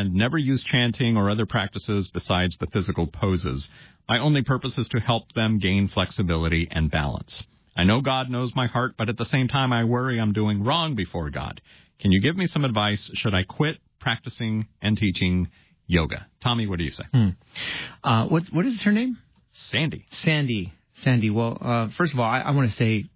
and never use chanting or other practices besides the physical poses. My only purpose is to help them gain flexibility and balance. I know God knows my heart, but at the same time, I worry I'm doing wrong before God. Can you give me some advice? Should I quit practicing and teaching yoga? Tommy, what do you say? What is her name? Sandy. Sandy. Well, first of all, I want to say,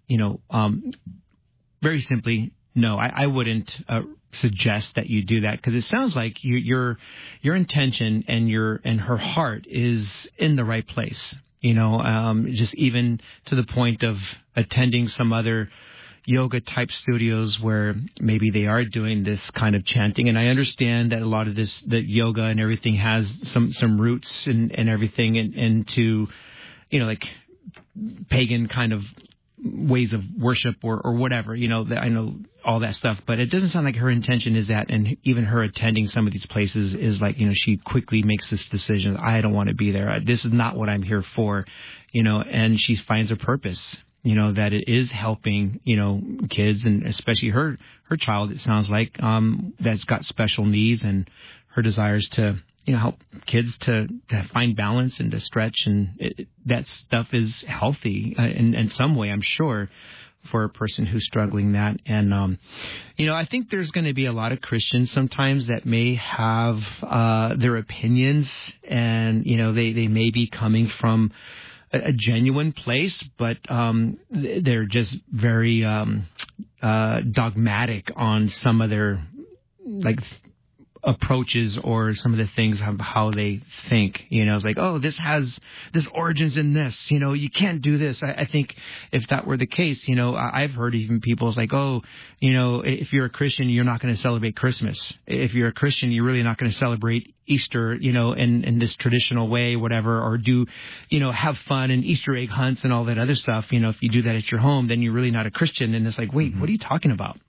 very simply, no, I wouldn't suggest that you do that, because it sounds like your intention and her heart is in the right place. Just even to the point of attending some other yoga type studios where maybe they are doing this kind of chanting. And I understand that a lot of that yoga and everything has some roots and everything into, like pagan kind of ways of worship or whatever, I know all that stuff, but it doesn't sound like her intention is that. And even her attending some of these places is like, she quickly makes this decision. I don't want to be there. This is not what I'm here for, and she finds a purpose, that it is helping, kids, and especially her child, it sounds like, that's got special needs, and her desires to, help kids to find balance and to stretch. And that stuff is healthy in some way, I'm sure, for a person who's struggling that. And, I think there's going to be a lot of Christians sometimes that may have their opinions, and, they may be coming from a genuine place, but they're just very dogmatic on some of their approaches or some of the things of how they think. It's like, oh, this origins in this, you can't do this. I think if that were the case, I've heard even people's like, oh, if you're a Christian, you're not going to celebrate Christmas. If you're a Christian, you're really not going to celebrate Easter, in this traditional way, whatever, or do, have fun and Easter egg hunts and all that other stuff. If you do that at your home, then you're really not a Christian. And it's like, wait, what are you talking about?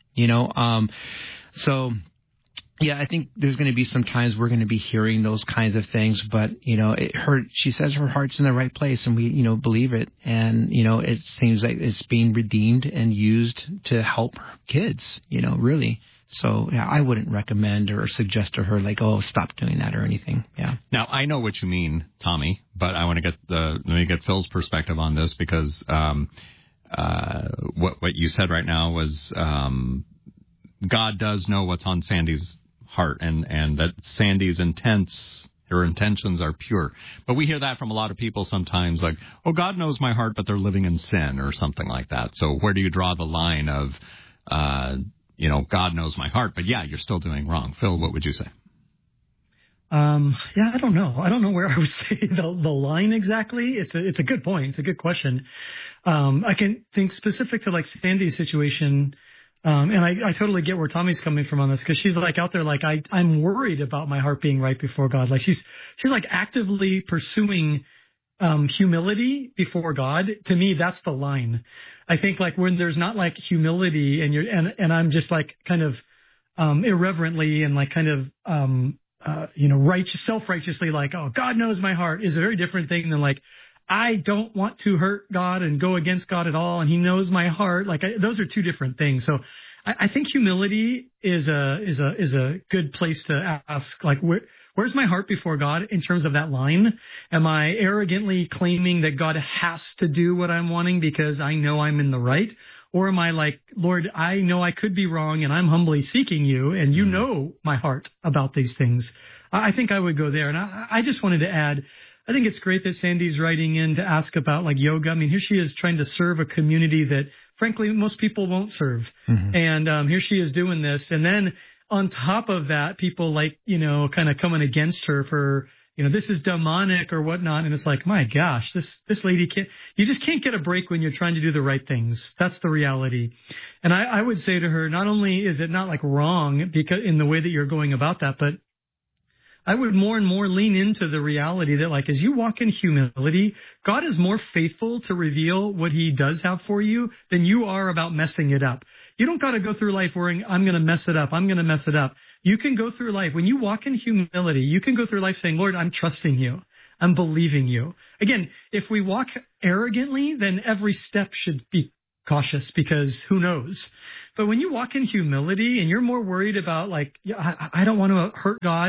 So yeah, I think there's going to be some times we're going to be hearing those kinds of things, but, she says her heart's in the right place, and we, believe it. And, it seems like it's being redeemed and used to help kids, really. So, yeah, I wouldn't recommend or suggest to her, like, oh, stop doing that or anything. Yeah. Now, I know what you mean, Tommy, but I want to let me get Phil's perspective on this, because what you said right now was God does know what's on Sandy's heart, and that Sandy's her intentions are pure. But we hear that from a lot of people sometimes, like, oh, God knows my heart, but they're living in sin or something like that. So where do you draw the line of, God knows my heart, but yeah, you're still doing wrong? Phil, what would you say? I don't know. I don't know where I would say the line exactly. It's a good point. It's a good question. I can think specific to like Sandy's situation. And I totally get where Tommy's coming from on this, because she's like out there, like, I'm worried about my heart being right before God. Like she's like actively pursuing, humility before God. To me, that's the line. I think like when there's not like humility and I'm just like kind of, irreverently and like kind of, self-righteously, like, oh, God knows my heart, is a very different thing than like, I don't want to hurt God and go against God at all, and He knows my heart. Like those are two different things. So I think humility is a good place to ask, like, where's my heart before God in terms of that line? Am I arrogantly claiming that God has to do what I'm wanting because I know I'm in the right? Or am I like, Lord, I know I could be wrong, and I'm humbly seeking you, and you know my heart about these things? I think I would go there. And I just wanted to add, I think it's great that Sandy's writing in to ask about like yoga. I mean, here she is trying to serve a community that frankly most people won't serve. Mm-hmm. And here she is doing this. And then on top of that, people like, kind of coming against her for, this is demonic or whatnot. And it's like, my gosh, this lady you just can't get a break when you're trying to do the right things. That's the reality. And I would say to her, not only is it not like wrong because in the way that you're going about that, but I would more and more lean into the reality that, like, as you walk in humility, God is more faithful to reveal what He does have for you than you are about messing it up. You don't got to go through life worrying, I'm going to mess it up. I'm going to mess it up. You can go through life. When you walk in humility, you can go through life saying, Lord, I'm trusting you. I'm believing you. Again, if we walk arrogantly, then every step should be cautious, because who knows? But when you walk in humility and you're more worried about, like, I don't want to hurt God,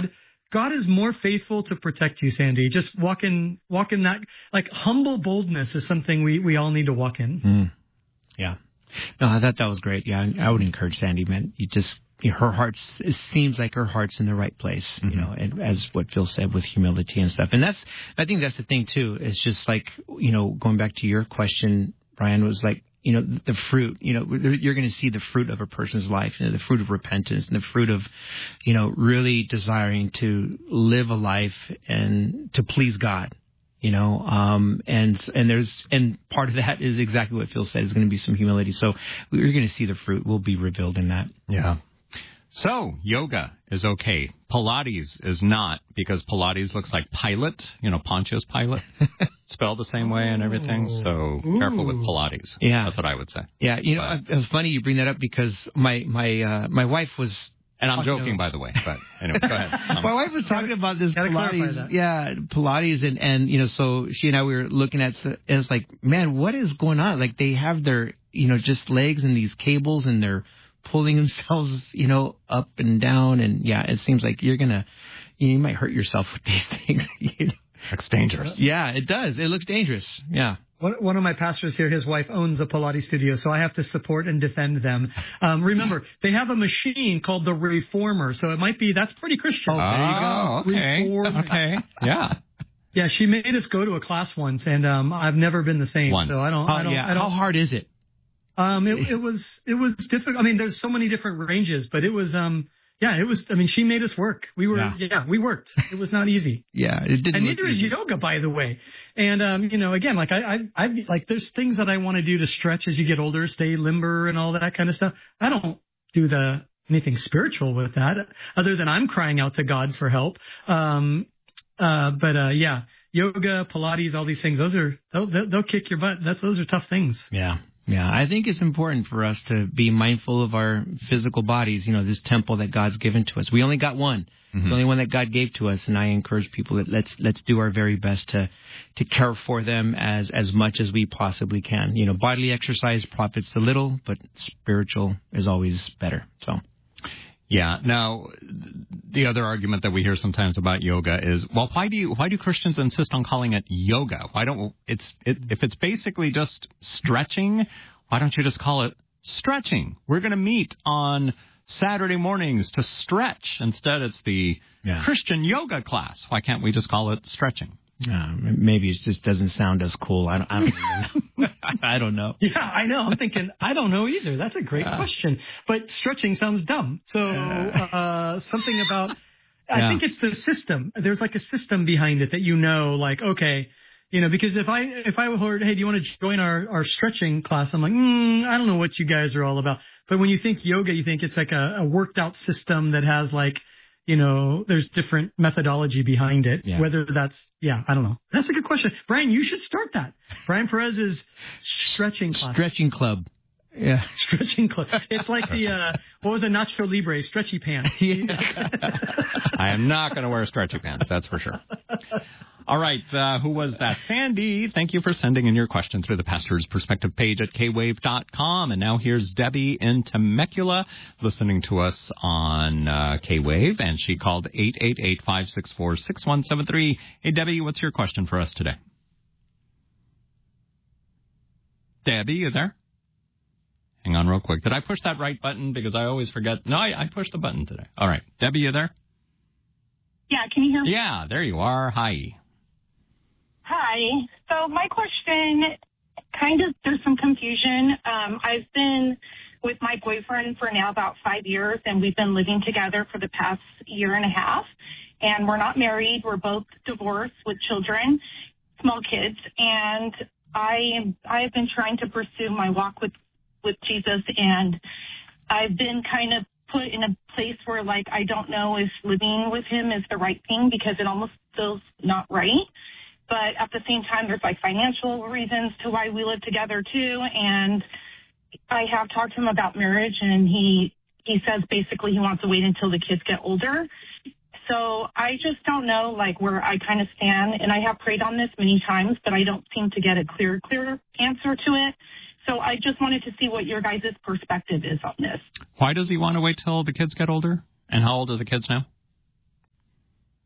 God is more faithful to protect you, Sandy. Just walk in that, like, humble boldness is something we all need to walk in. Yeah. No, I thought that was great. Yeah, I would encourage Sandy, man. Her heart's, it seems like her heart's in the right place, and as what Phil said, with humility and stuff. And I think that's the thing too. It's just like, going back to your question, Brian, was like, the fruit, you're going to see the fruit of a person's life, the fruit of repentance and the fruit of, really desiring to live a life and to please God. And part of that is exactly what Phil said, is going to be some humility. So we're going to see the fruit will be revealed in that. Yeah. So yoga is okay. Pilates is not, because Pilates looks like Pilate, Pontius Pilate, spelled the same way and everything. So careful with Pilates. Yeah. That's what I would say. Yeah. It's funny you bring that up, because my wife was, and I'm joking, by the way, but anyway, go ahead. My wife was talking about this Pilates. Yeah, Pilates. And so she and I, we were looking at it. It's like, man, what is going on? Like, they have their, just legs and these cables, and they're pulling themselves, up and down. And yeah, it seems like you might hurt yourself with these things. It's dangerous. Yeah, it does. It looks dangerous. Yeah. One of my pastors here, his wife owns a Pilates studio, so I have to support and defend them. Remember, they have a machine called the Reformer, so that's pretty Christian. Oh, there you go. Okay. Reformer. Okay. Yeah. Yeah, she made us go to a class once, and I've never been the same. Once. So I don't. How hard is it? It was difficult. I mean, there's so many different ranges, but it was it was. I mean, she made us work. We worked. It was not easy. Yeah, it didn't. And neither is yoga, by the way. And again, like I like, there's things that I want to do to stretch as you get older, stay limber and all that kind of stuff. I don't do anything spiritual with that, other than I'm crying out to God for help. Yoga, Pilates, all these things, they'll kick your butt. Those are tough things. Yeah. Yeah, I think it's important for us to be mindful of our physical bodies, this temple that God's given to us. We only got one, the only one that God gave to us, and I encourage people that let's do our very best to care for them as much as we possibly can. Bodily exercise profits a little, but spiritual is always better. So. Yeah. Now, the other argument that we hear sometimes about yoga is, well, why do Christians insist on calling it yoga? If it's basically just stretching, why don't you just call it stretching? We're going to meet on Saturday mornings to stretch. Instead, it's the Christian yoga class. Why can't we just call it stretching? Maybe it just doesn't sound as cool. I don't even know. I don't know. Yeah, I know. I'm thinking, I don't know either. That's a great question. But stretching sounds dumb. So something about, I think it's the system. There's like a system behind it that like, okay, because if I heard, hey, do you want to join our stretching class? I'm like, I don't know what you guys are all about. But when you think yoga, you think it's like a worked out system that has like, there's different methodology behind it. Yeah. Whether that's, I don't know. That's a good question. Brian, you should start that. Brian Perez's stretching class. Stretching club. Yeah. Stretching club. It's like what was it, Nacho Libre, stretchy pants. I am not going to wear stretchy pants, that's for sure. All right, who was that? Sandy, thank you for sending in your question through the Pastor's Perspective page at kwave.com. And now here's Debbie in Temecula listening to us on K-Wave, and she called 888-564-6173. Hey, Debbie, what's your question for us today? Debbie, you there? Hang on real quick. Did I push that right button? Because I always forget. No, I pushed the button today. All right. Debbie, you there? Yeah, can you hear me? Yeah, there you are. Hi. Hi. So my question, there's some confusion. I've been with my boyfriend for now about 5 years, and we've been living together for the past year and a half. And we're not married. We're both divorced with children, small kids. And I've been trying to pursue my walk with Jesus, and I've been kind of put in a place where, like, I don't know if living with him is the right thing, because it almost feels not right. But at the same time, there's like financial reasons to why we live together too. And I have talked to him about marriage, and he says basically he wants to wait until the kids get older. So I just don't know, like, where I kind of stand. And I have prayed on this many times, but I don't seem to get a clear answer to it. So I just wanted to see what your guys' perspective is on this. Why does he want to wait till the kids get older? And how old are the kids now?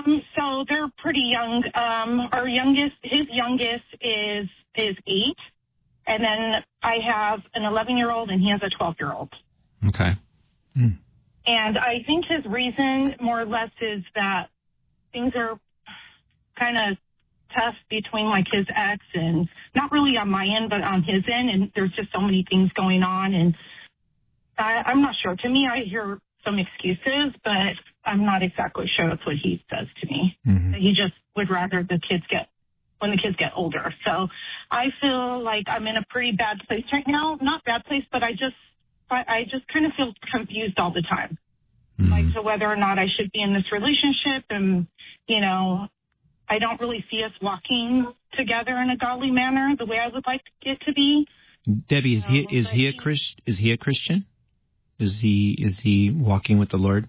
So they're pretty young. His youngest is 8. And then I have an 11-year-old and he has a 12-year-old. Okay. Mm. And I think his reason more or less is that things are kind of tough between like his ex and not really on my end, but on his end. And there's just so many things going on. And I'm not sure. To me, I hear some excuses, but I'm not exactly sure that's what he says to me. Mm-hmm. He just would rather when the kids get older. So I feel like I'm in a pretty bad place right now. Not bad place, but I just kind of feel confused all the time. Mm-hmm. Like, to whether or not I should be in this relationship. And, I don't really see us walking together in a godly manner the way I would like it to be. Debbie, is he a Christian? Is he walking with the Lord?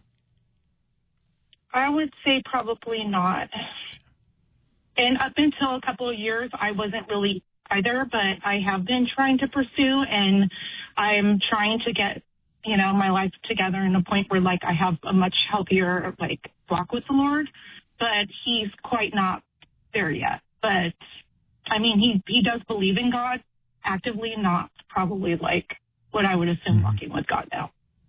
I would say probably not. And up until a couple of years, I wasn't really either, but I have been trying to pursue, and I'm trying to get, my life together in a point where, like, I have a much healthier, like, walk with the Lord, but he's quite not there yet. But, I mean, he does believe in God actively, not probably like what I would assume walking with God now.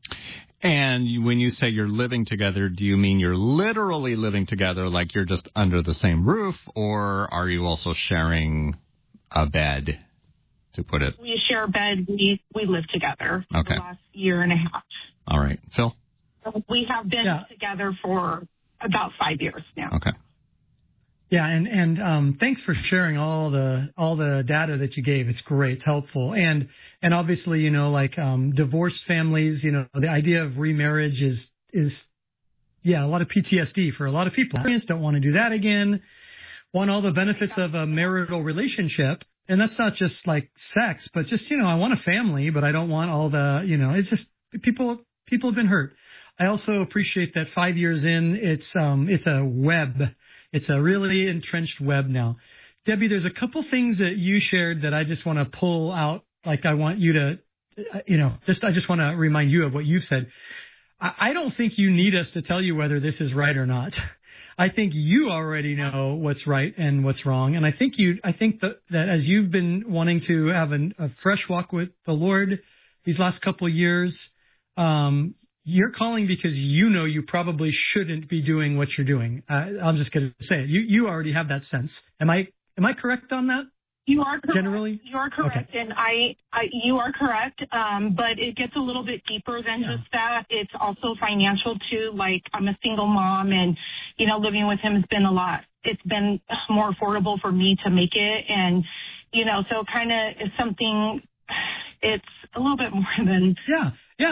And when you say you're living together, do you mean you're literally living together, like you're just under the same roof, or are you also sharing a bed, to put it? We share a bed. We live together for Okay. the last year and a half. All right. Phil? We have been together for about 5 years now. Okay. Yeah, and thanks for sharing all the data that you gave. It's great, it's helpful, and obviously, divorced families, the idea of remarriage is a lot of PTSD for a lot of people. Parents don't want to do that again. Want all the benefits of a marital relationship, and that's not just like sex, but just I want a family, but I don't want all the It's just people have been hurt. I also appreciate that 5 years in, it's a web. It's a really entrenched web now. Debbie, there's a couple things that you shared that I just want to pull out. Like, I want you to, I just want to remind you of what you've said. I don't think you need us to tell you whether this is right or not. I think you already know what's right and what's wrong. And I think that as you've been wanting to have a fresh walk with the Lord these last couple of years, you're calling because you probably shouldn't be doing what you're doing. I'm just going to say it. You already have that sense. Am I correct on that? You are correct. Generally? You are correct. Okay. And you are correct. But it gets a little bit deeper than just that. It's also financial too. Like, I'm a single mom, and, living with him has been a lot. It's been more affordable for me to make it. And, so kind of it's something, it's a little bit more than. Yeah.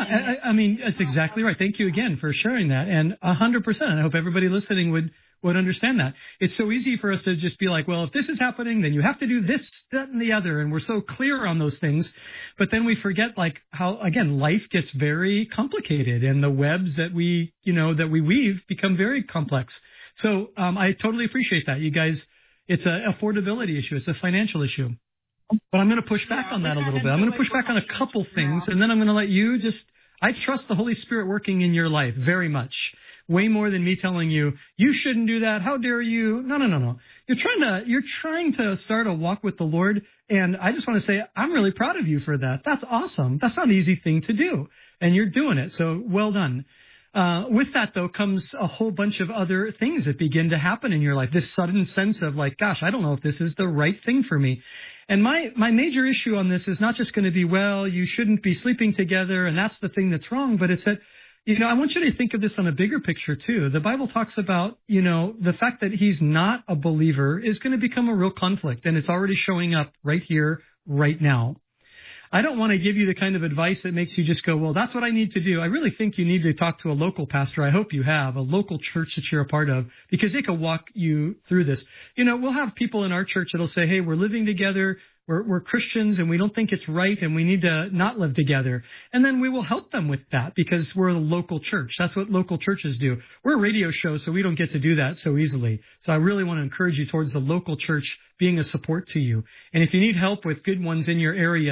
I mean, that's exactly right. Thank you again for sharing that. And 100%. I hope everybody listening would understand that. It's so easy for us to just be like, well, if this is happening, then you have to do this, that, and the other. And we're so clear on those things. But then we forget, like, how, again, life gets very complicated, and the webs that we weave become very complex. So I totally appreciate that. You guys, it's an affordability issue. It's a financial issue. But I'm going to push back on that a little bit. I'm going to push back on a couple things, and then I'm going to let you I trust the Holy Spirit working in your life very much, way more than me telling you, you shouldn't do that. How dare you? No. You're trying to start a walk with the Lord, and I just want to say I'm really proud of you for that. That's awesome. That's not an easy thing to do, and you're doing it, so well done. With that, though, comes a whole bunch of other things that begin to happen in your life. This sudden sense of like, gosh, I don't know if this is the right thing for me. And my major issue on this is not just going to be, well, you shouldn't be sleeping together, and that's the thing that's wrong, but it's that, I want you to think of this on a bigger picture, too. The Bible talks about, the fact that he's not a believer is going to become a real conflict, and it's already showing up right here, right now. I don't want to give you the kind of advice that makes you just go, well, that's what I need to do. I really think you need to talk to a local pastor. I hope you have a local church that you're a part of, because they can walk you through this. We'll have people in our church that'll say, hey, we're living together. We're Christians, and we don't think it's right, and we need to not live together. And then we will help them with that, because we're a local church. That's what local churches do. We're a radio show, so we don't get to do that so easily. So I really want to encourage you towards the local church being a support to you. And if you need help with good ones in your area,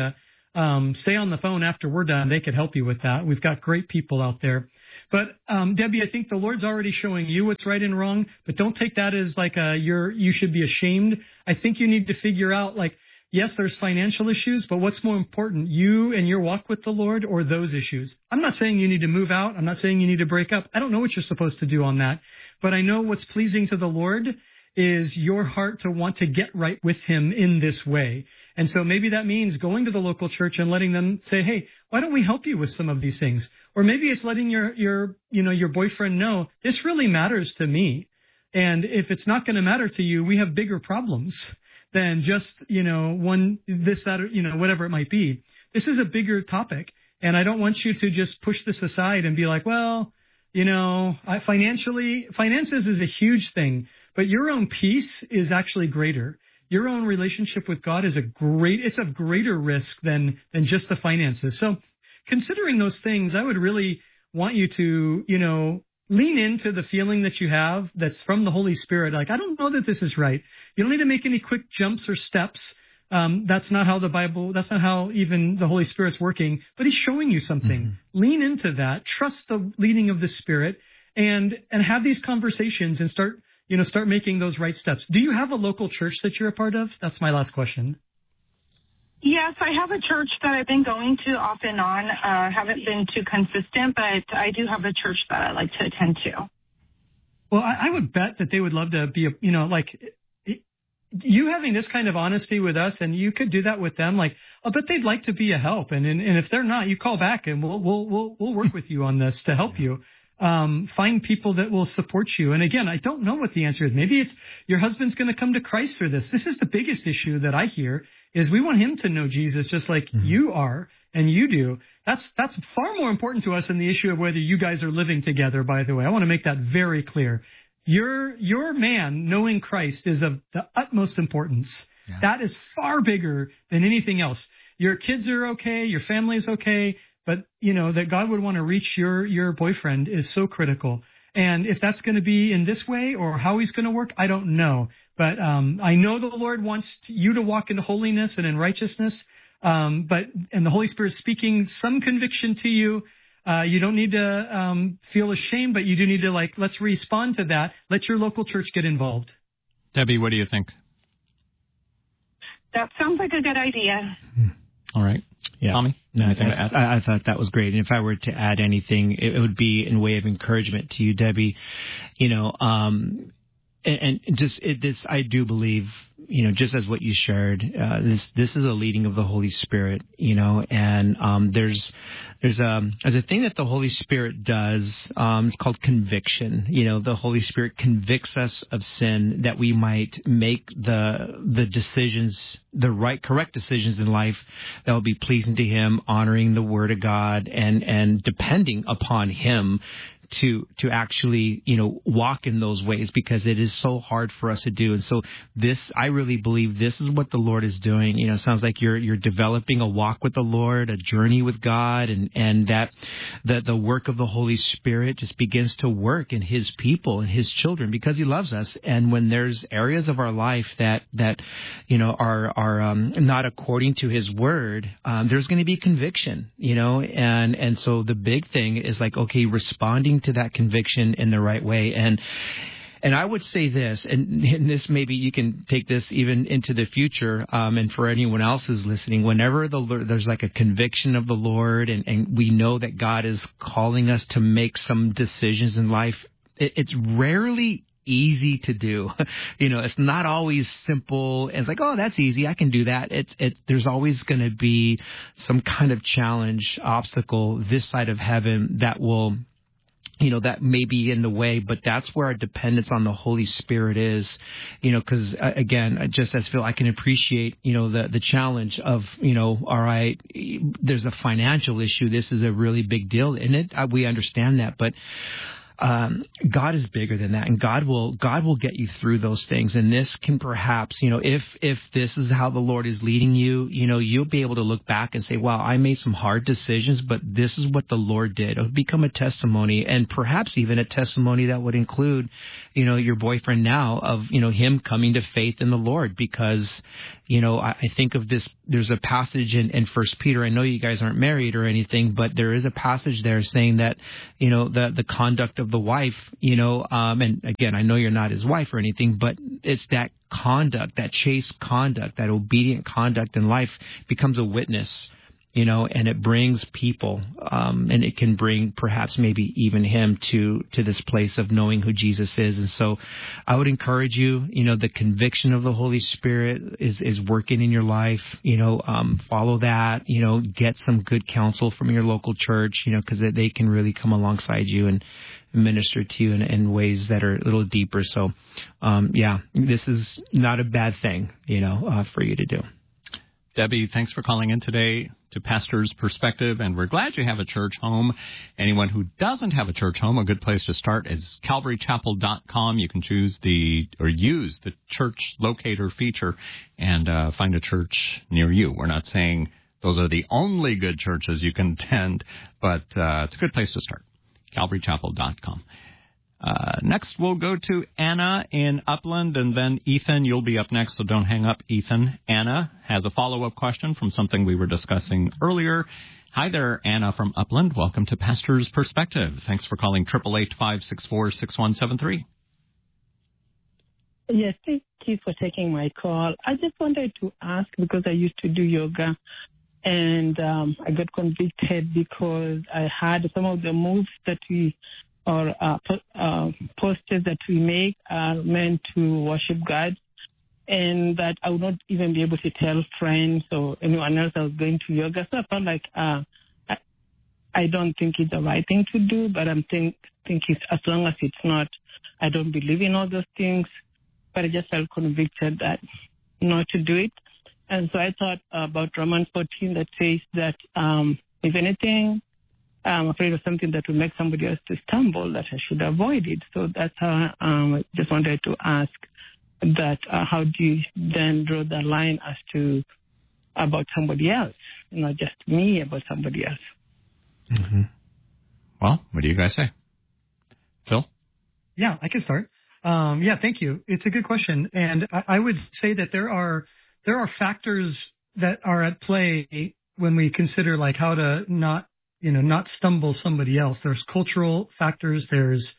stay on the phone after we're done. They could help you with that. We've got great people out there. But Debbie, I think the Lord's already showing you what's right and wrong, but don't take that as like you should be ashamed. I think you need to figure out, like, yes, there's financial issues, but what's more important, you and your walk with the Lord or those issues? I'm not saying you need to move out. I'm not saying you need to break up. I don't know what you're supposed to do on that, but I know what's pleasing to the Lord is your heart to want to get right with him in this way. And so maybe that means going to the local church and letting them say, hey, why don't we help you with some of these things? Or maybe it's letting your boyfriend know this really matters to me. And if it's not going to matter to you, we have bigger problems than just, that, or, whatever it might be. This is a bigger topic. And I don't want you to just push this aside and be like, well, finances is a huge thing, but your own peace is actually greater. Your own relationship with God is it's of greater risk than just the finances. So considering those things, I would really want you to, lean into the feeling that you have that's from the Holy Spirit. Like, I don't know that this is right. You don't need to make any quick jumps or steps. That's not how that's not how even the Holy Spirit's working, but he's showing you something. Mm-hmm. Lean into that, trust the leading of the Spirit, and have these conversations and start making those right steps. Do you have a local church that you're a part of? That's my last question. Yes, I have a church that I've been going to off and on. Haven't been too consistent, but I do have a church that I like to attend to. Well, I would bet that they would love to be, you having this kind of honesty with us, and you could do that with them. Like, I bet they'd like to be a help, and if they're not, you call back, and we'll work with you on this to help you. Find people that will support you. And again, I don't know what the answer is. Maybe it's your husband's going to come to Christ through this. This is the biggest issue that I hear is we want him to know Jesus just like you are and you do. That's far more important to us than the issue of whether you guys are living together, by the way. I want to make that very clear. Your man knowing Christ is of the utmost importance. Yeah. That is far bigger than anything else. Your kids are okay. Your family is okay. But, that God would want to reach your boyfriend is so critical. And if that's going to be in this way or how he's going to work, I don't know. But I know the Lord wants you to walk in holiness and in righteousness. And the Holy Spirit is speaking some conviction to you. You don't need to feel ashamed, but you do need to, let's respond to that. Let your local church get involved. Debbie, what do you think? That sounds like a good idea. All right. Yeah. Tommy? No, I thought that was great. And if I were to add anything, it would be in way of encouragement to you, Debbie. And just this, I do believe, just as what you shared, this is a leading of the Holy Spirit, and there's a thing that the Holy Spirit does. It's called conviction. The Holy Spirit convicts us of sin that we might make the decisions, correct decisions in life that will be pleasing to Him, honoring the Word of God, and depending upon Him to actually, walk in those ways, because it is so hard for us to do. And so I really believe this is what the Lord is doing. It sounds like you're developing a walk with the Lord, a journey with God, and that the work of the Holy Spirit just begins to work in His people and His children, because He loves us. And when there's areas of our life that are not according to His word, there's going to be conviction, and so the big thing is responding to that conviction in the right way. And I would say this, and this, maybe you can take this even into the future, and for anyone else who's listening, whenever there's a conviction of the Lord, and we know that God is calling us to make some decisions in life, it's rarely easy to do. It's not always simple. And it's oh, that's easy, I can do that. There's always going to be some kind of challenge, obstacle this side of heaven that will, that may be in the way, but that's where our dependence on the Holy Spirit is, because again, just as Phil, I can appreciate, the challenge of, all right, there's a financial issue. This is a really big deal in it. We understand that, but God is bigger than that, and God will get you through those things. And this can perhaps, if this is how the Lord is leading you, you'll be able to look back and say, wow, I made some hard decisions, but this is what the Lord did. It'll become a testimony, and perhaps even a testimony that would include, your boyfriend now, of, him coming to faith in the Lord. Because, I think of this, there's a passage in 1 Peter. I know you guys aren't married or anything, but there is a passage there saying that, the conduct of the wife, and again, I know you're not his wife or anything, but it's that conduct, that chaste conduct, that obedient conduct in life becomes a witness, and it brings people, and it can bring perhaps maybe even him to this place of knowing who Jesus is. And so I would encourage you, the conviction of the Holy Spirit is working in your life, follow that, get some good counsel from your local church, because they can really come alongside you and minister to you in ways that are a little deeper. So, this is not a bad thing, for you to do. Debbie, thanks for calling in today to Pastor's Perspective, and we're glad you have a church home. Anyone who doesn't have a church home, a good place to start is calvarychapel.com. You can use the church locator feature and find a church near you. We're not saying those are the only good churches you can attend, but it's a good place to start, calvarychapel.com. Next, we'll go to Anna in Upland, and then Ethan, you'll be up next, so don't hang up, Ethan. Anna has a follow-up question from something we were discussing earlier. Hi there, Anna from Upland. Welcome to Pastor's Perspective. Thanks for calling 888-564-6173. Yes, thank you for taking my call. I just wanted to ask, because I used to do yoga, and I got convicted because I had some of the moves that we or postures that we make are meant to worship God, and that I would not even be able to tell friends or anyone else I was going to yoga. So I felt like I don't think it's the right thing to do, but I'm think it's, as long as it's not, I don't believe in all those things, but I just felt convicted that not to do it. And so I thought about Romans 14 that says that if anything, I'm afraid of something that will make somebody else to stumble, that I should avoid it. So that's how I just wanted to ask that how do you then draw the line as to about somebody else, not just me, about somebody else. Mm-hmm. Well, what do you guys say? Phil? Yeah, I can start. Thank you. It's a good question. And I would say that there are factors that are at play when we consider like how to not stumble somebody else. There's cultural factors. There's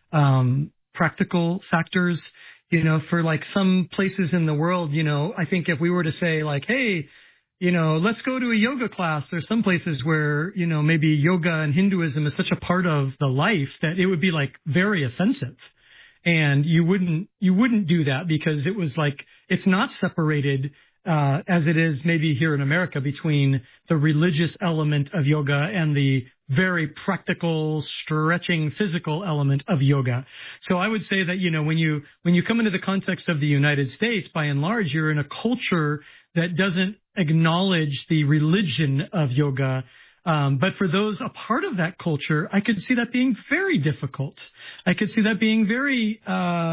practical factors. For like some places in the world, I think if we were to say like, hey, let's go to a yoga class. There's some places where, maybe yoga and Hinduism is such a part of the life that it would be like very offensive. And you wouldn't do that because it was like, it's not separated as it is maybe here in America between the religious element of yoga and the very practical, stretching, physical element of yoga. So I would say that, when you come into the context of the United States, by and large, you're in a culture that doesn't acknowledge the religion of yoga. But for those a part of that culture, I could see that being very difficult. I could see that being very,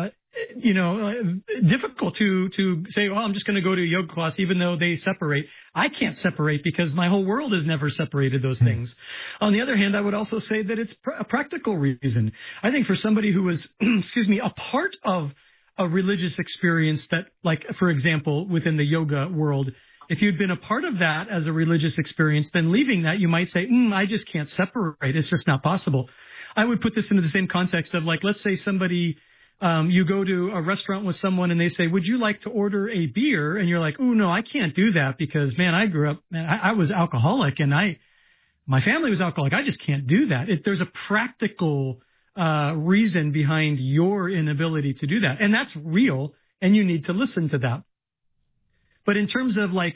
difficult to say, I'm just going to go to a yoga class, even though they separate. I can't separate because my whole world has never separated those things. On the other hand, I would also say that it's a practical reason. I think for somebody who was, a part of a religious experience that, like, for example, within the yoga world, if you'd been a part of that as a religious experience, then leaving that, you might say, I just can't separate. It's just not possible. I would put this into the same context of, like, let's say somebody, you go to a restaurant with someone and they say, would you like to order a beer? And you're like, no, I can't do that because, man, I grew up, I was alcoholic and my family was alcoholic. I just can't do that. There's a practical reason behind your inability to do that. And that's real, and you need to listen to that. But in terms of like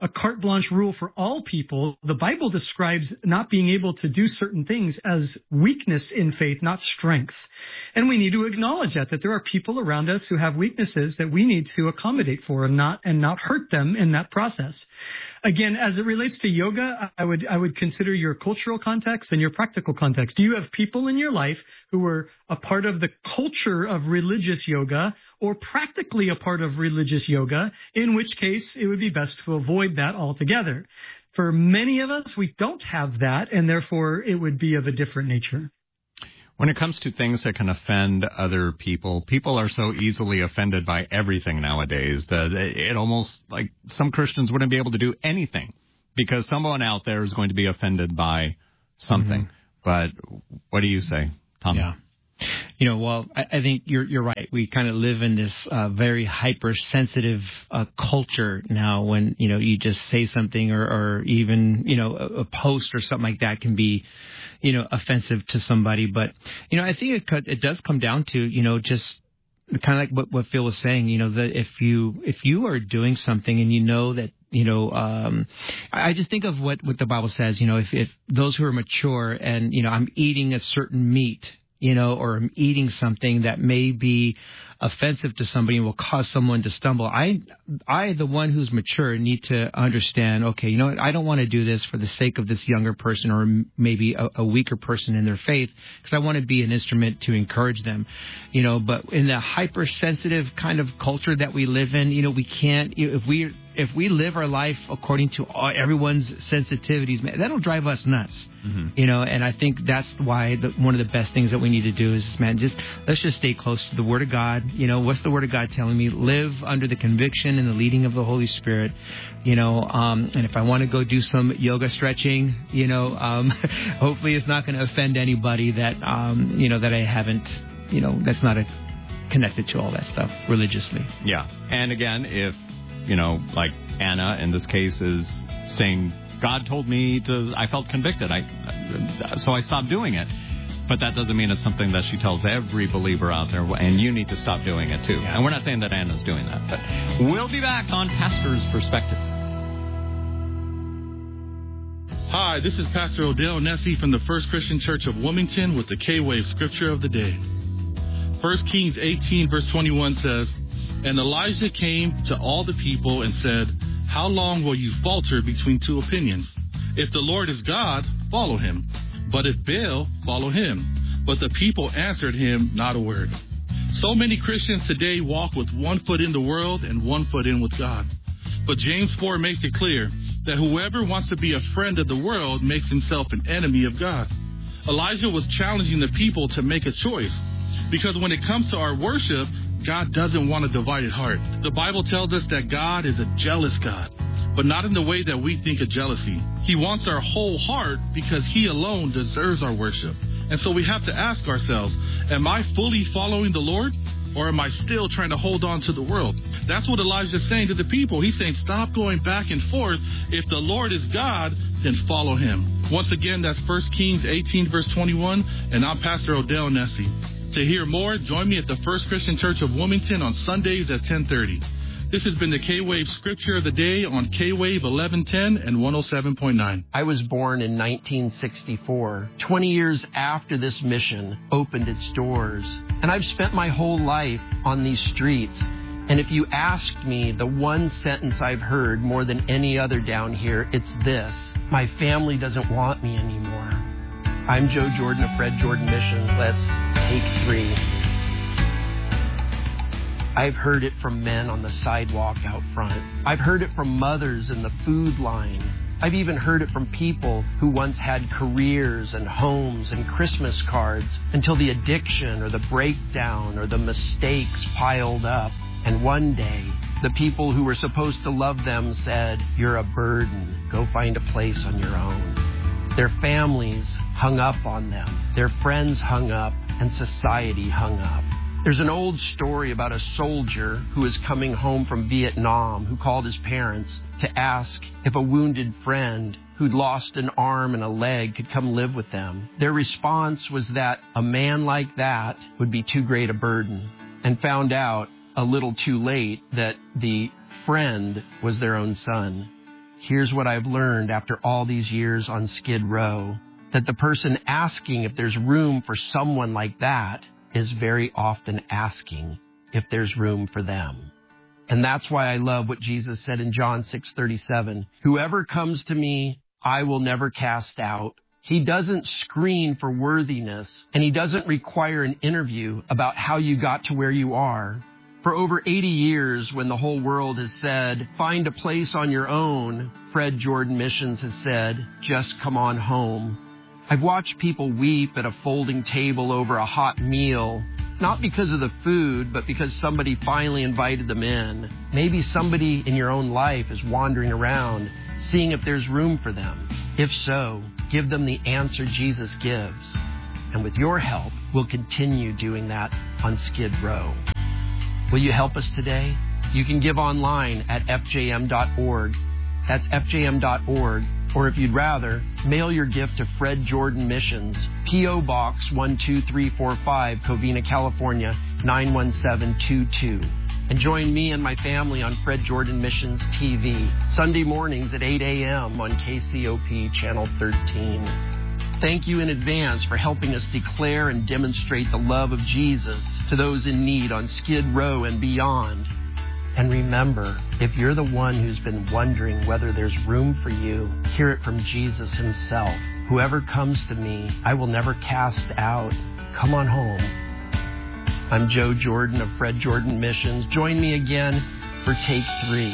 a carte blanche rule for all people. The Bible describes not being able to do certain things as weakness in faith, not strength. And we need to acknowledge that there are people around us who have weaknesses that we need to accommodate for and not hurt them in that process. Again, as it relates to yoga, I would consider your cultural context and your practical context. Do you have people in your life who were a part of the culture of religious yoga or practically a part of religious yoga, in which case it would be best to avoid that altogether? For many of us, we don't have that, and therefore it would be of a different nature. When it comes to things that can offend other people, people are so easily offended by everything nowadays that it almost, like, some Christians wouldn't be able to do anything because someone out there is going to be offended by something. But what do you say, Tom? Yeah. Well, I think you're right. We kind of live in this very hypersensitive culture now when, you just say something or even, a post or something like that can be, offensive to somebody. But, I think it does come down to, just kind of like what Phil was saying, that if you are doing something and that, I just think of what the Bible says, if those who are mature and, I'm eating a certain meat, or I'm eating something that may be offensive to somebody and will cause someone to stumble. I, the one who's mature, need to understand, okay, I don't want to do this for the sake of this younger person or maybe a weaker person in their faith, because I want to be an instrument to encourage them, but in the hypersensitive kind of culture that we live in, we can't, if we live our life according to everyone's sensitivities, man, that'll drive us nuts, and I think that's why one of the best things that we need to do is, let's just stay close to the Word of God. What's the Word of God telling me? Live under the conviction and the leading of the Holy Spirit, and if I want to go do some yoga stretching, hopefully it's not going to offend anybody that, that I haven't, that's not connected to all that stuff religiously. Yeah. And again, if, like Anna in this case is saying, God told me I felt convicted, so I stopped doing it. But that doesn't mean it's something that she tells every believer out there, and you need to stop doing it too. Yeah. And we're not saying that Anna's doing that, but we'll be back on Pastor's Perspective. Hi, this is Pastor Odell Nessie from the First Christian Church of Wilmington with the K-Wave Scripture of the Day. 1 Kings 18 verse 21 says, "And Elijah came to all the people and said, 'How long will you falter between two opinions? If the Lord is God, follow him. But if Baal, follow him.' But the people answered him not a word." So many Christians today walk with one foot in the world and one foot in with God. But James 4 makes it clear that whoever wants to be a friend of the world makes himself an enemy of God. Elijah was challenging the people to make a choice, because when it comes to our worship, God doesn't want a divided heart. The Bible tells us that God is a jealous God, but not in the way that we think of jealousy. He wants our whole heart because he alone deserves our worship. And so we have to ask ourselves, am I fully following the Lord, or am I still trying to hold on to the world? That's what Elijah is saying to the people. He's saying, stop going back and forth. If the Lord is God, then follow him. Once again, that's 1 Kings 18 verse 21, and I'm Pastor Odell Nessie. To hear more, join me at the First Christian Church of Wilmington on Sundays at 10:30. This has been the K-Wave Scripture of the Day on K-Wave 1110 and 107.9. I was born in 1964, 20 years after this mission opened its doors. And I've spent my whole life on these streets. And if you asked me the one sentence I've heard more than any other down here, it's this: my family doesn't want me anymore. I'm Joe Jordan of Fred Jordan Missions. Let's take 3. I've heard it from men on the sidewalk out front. I've heard it from mothers in the food line. I've even heard it from people who once had careers and homes and Christmas cards until the addiction or the breakdown or the mistakes piled up. And one day, the people who were supposed to love them said, "You're a burden. Go find a place on your own." Their families hung up on them. Their friends hung up, and society hung up. There's an old story about a soldier who was coming home from Vietnam who called his parents to ask if a wounded friend who'd lost an arm and a leg could come live with them. Their response was that a man like that would be too great a burden, and found out a little too late that the friend was their own son. Here's what I've learned after all these years on Skid Row, that the person asking if there's room for someone like that is very often asking if there's room for them. And that's why I love what Jesus said in John 6:37. Whoever comes to me, I will never cast out. He doesn't screen for worthiness, and he doesn't require an interview about how you got to where you are. For over 80 years, when the whole world has said, find a place on your own, Fred Jordan Missions has said, just come on home. I've watched people weep at a folding table over a hot meal, not because of the food, but because somebody finally invited them in. Maybe somebody in your own life is wandering around, seeing if there's room for them. If so, give them the answer Jesus gives. And with your help, we'll continue doing that on Skid Row. Will you help us today? You can give online at fjm.org. That's fjm.org. Or if you'd rather, mail your gift to Fred Jordan Missions, P.O. Box 12345, Covina, California, 91722. And join me and my family on Fred Jordan Missions TV, Sunday mornings at 8 a.m. on KCOP Channel 13. Thank you in advance for helping us declare and demonstrate the love of Jesus to those in need on Skid Row and beyond. And remember, if you're the one who's been wondering whether there's room for you, hear it from Jesus himself. Whoever comes to me, I will never cast out. Come on home. I'm Joe Jordan of Fred Jordan Missions. Join me again for Take 3.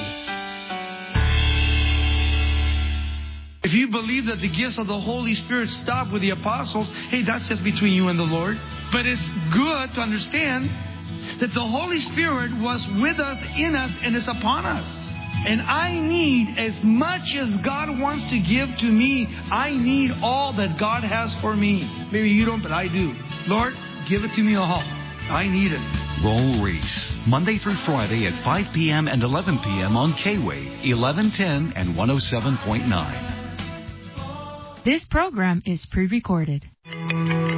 If you believe that the gifts of the Holy Spirit stop with the apostles, hey, that's just between you and the Lord. But it's good to understand that the Holy Spirit was with us, in us, and is upon us. And I need, as much as God wants to give to me, I need all that God has for me. Maybe you don't, but I do. Lord, give it to me all. I need it. Roll Reese, Monday through Friday at 5 p.m. and 11 p.m. on K-Wave, 1110 and 107.9. This program is pre-recorded.